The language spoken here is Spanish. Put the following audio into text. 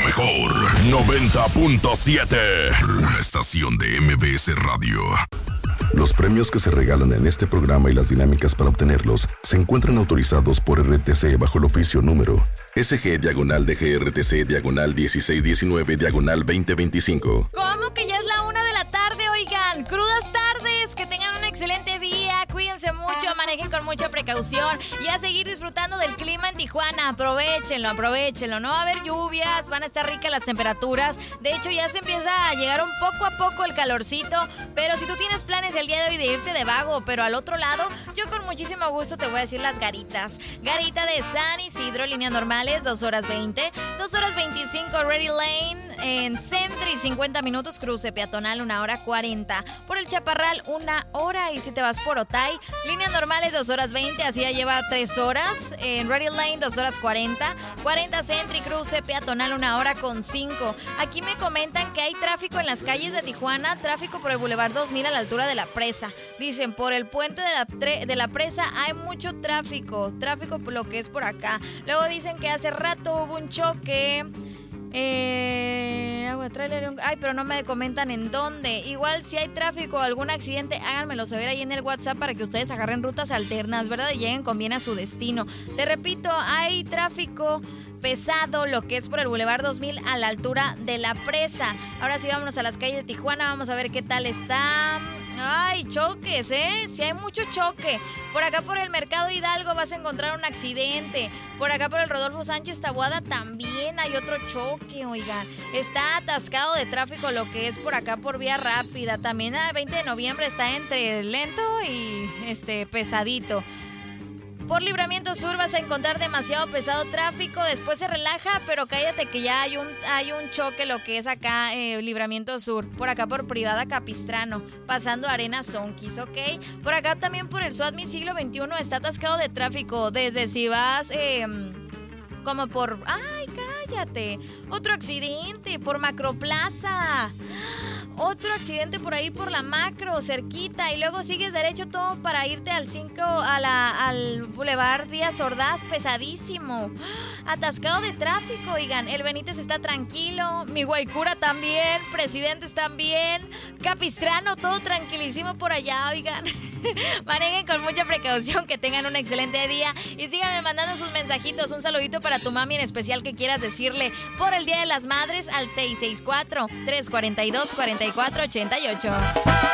mejor 90.7, una estación de MBS Radio. Los premios que se regalan en este programa y las dinámicas para obtenerlos se encuentran autorizados por RTC bajo el oficio número SG-DGRTC-1619-2025. ¿Cómo que ya es la 1 de la tarde, oigan? Crudas tardes, que tengan un excelente día, cuídense mucho, manejen con mucha precaución y a seguir disfrutando del clima en Tijuana. Aprovechenlo, no va a haber lluvias, van a estar ricas las temperaturas. De hecho, ya se empieza a llegar un poco a poco el calorcito, pero si tú tienes planes el día de hoy de irte de vago, pero al otro lado, yo con muchísimo gusto te voy a decir las garitas. Garita de San Isidro, líneas normales, 2 horas 20, 2 horas 25, Ready Lane, en Centro y 50 minutos, cruce peatonal, 1 hora 40. Por el Chaparral, 1 hora, y si te vas por Otay, líneas normales, 2 horas 20, así ya lleva 3 horas. En Ready Lane, 2 horas 40, 40 Centro y cruce peatonal, 1 hora con 5. Aquí me comentan que hay tráfico en las calles de Tijuana, tráfico por el Boulevard 2000 a la altura de la presa. Dicen, por el puente de la presa hay mucho tráfico por lo que es por acá. Luego dicen que hace rato hubo un choque. Ay, pero no me comentan en dónde. Igual si hay tráfico o algún accidente, háganmelo saber ahí en el WhatsApp para que ustedes agarren rutas alternas, ¿verdad? Y lleguen con bien a su destino. Te repito, hay tráfico pesado, lo que es por el Boulevard 2000 a la altura de la presa. Ahora sí, vámonos a las calles de Tijuana, vamos a ver qué tal está. Ay, choques, sí hay mucho choque. Por acá por el Mercado Hidalgo vas a encontrar un accidente. Por acá por el Rodolfo Sánchez Taboada también hay otro choque, oigan. Está atascado de tráfico lo que es por acá por Vía Rápida. También a 20 de noviembre está entre lento y pesadito. Por Libramiento Sur vas a encontrar demasiado pesado tráfico, después se relaja, pero cállate que ya hay un choque lo que es acá, Libramiento Sur. Por acá por Privada Capistrano, pasando Arena Zonquis, ¿ok? Por acá también por el SWATMI Siglo XXI está atascado de tráfico, desde si vas como por... ¡Ay, cállate! Otro accidente por Macroplaza. Otro accidente por ahí por la Macro, cerquita, y luego sigues derecho todo para irte al al Boulevard Díaz Ordaz, pesadísimo. Atascado de tráfico, oigan. El Benítez está tranquilo, mi Guaycura también, Presidentes también, Capistrano, todo tranquilísimo por allá, oigan. Manejen con mucha precaución, que tengan un excelente día y síganme mandando sus mensajitos. Un saludito para tu mami en especial que quieras decirle por el Día de las Madres al 664-342-4488.